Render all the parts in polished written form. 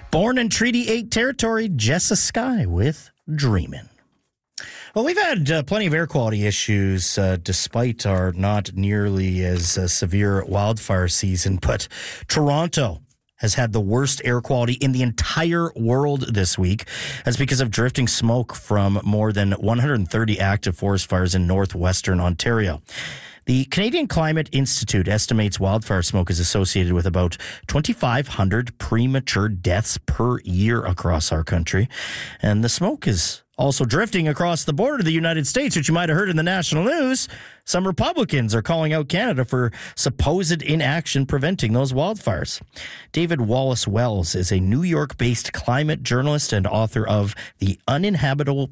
Born in Treaty 8 territory, Jessa Sky with Dreamin'. Well, we've had plenty of air quality issues despite our not nearly as severe wildfire season, but Toronto has had the worst air quality in the entire world this week. That's because of drifting smoke from more than 130 active forest fires in northwestern Ontario. The Canadian Climate Institute estimates wildfire smoke is associated with about 2,500 premature deaths per year across our country. And the smoke is also drifting across the border to the United States, which you might have heard in the national news. Some Republicans are calling out Canada for supposed inaction preventing those wildfires. David Wallace Wells is a New York-based climate journalist and author of The Uninhabitable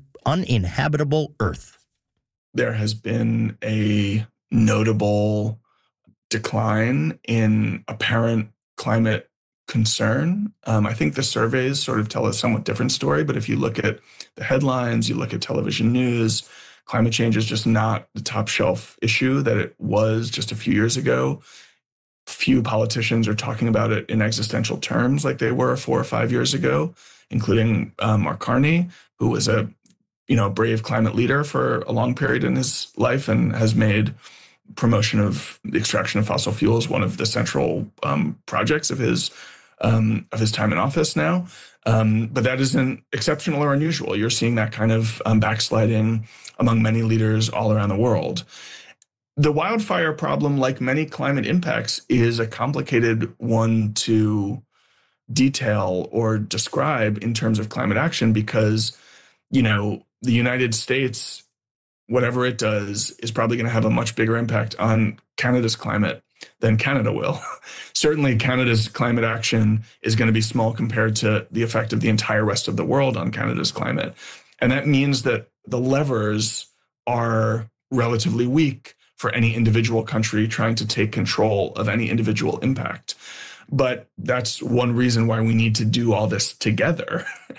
Earth. There has been a notable decline in apparent climate concern. I think the surveys sort of tell a somewhat different story, but if you look at the headlines, you look at television news, climate change is just not the top shelf issue that it was just a few years ago. Few politicians are talking about it in existential terms like they were 4 or 5 years ago, including Mark Carney, who was a brave climate leader for a long period in his life and has made promotion of the extraction of fossil fuels one of the central projects of his time in office now. But that isn't exceptional or unusual. You're seeing that kind of backsliding among many leaders all around the world. The wildfire problem, like many climate impacts, is a complicated one to detail or describe in terms of climate action because, the United States, whatever it does, is probably going to have a much bigger impact on Canada's climate than Canada will. Certainly, Canada's climate action is going to be small compared to the effect of the entire rest of the world on Canada's climate. And that means that the levers are relatively weak for any individual country trying to take control of any individual impact. But that's one reason why we need to do all this together.